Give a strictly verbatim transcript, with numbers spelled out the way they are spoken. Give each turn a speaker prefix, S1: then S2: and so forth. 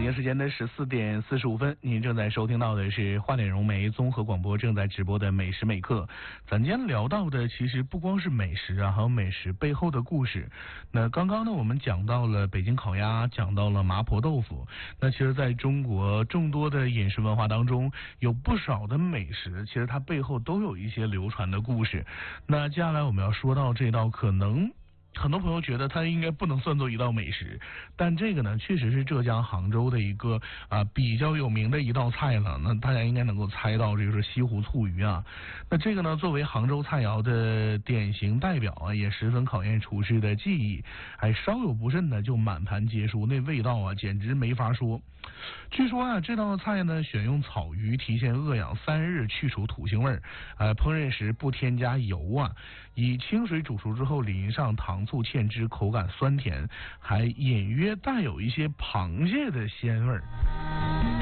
S1: 京时间的十四点四十五分，您正在收听到的是花点融媒综合广播正在直播的美食美课。咱今天聊到的其实不光是美食啊，还有美食背后的故事。那刚刚呢，我们讲到了北京烤鸭，讲到了麻婆豆腐。那其实在中国众多的饮食文化当中，有不少的美食，其实它背后都有一些流传的故事。那接下来我们要说到这道可能很多朋友觉得它应该不能算作一道美食，但这个呢确实是浙江杭州的一个啊、呃、比较有名的一道菜了。那大家应该能够猜到，这个是西湖醋鱼啊。那这个呢作为杭州菜肴的典型代表啊，也十分考验厨师的技艺，还稍有不慎呢就满盘皆输，那味道啊简直没法说。据说啊这道菜呢选用草鱼提前饿养三日，去除土腥味儿，呃烹饪时不添加油啊，以清水煮熟之后淋上糖醋芡汁，口感酸甜，还隐约带有一些螃蟹的鲜味儿。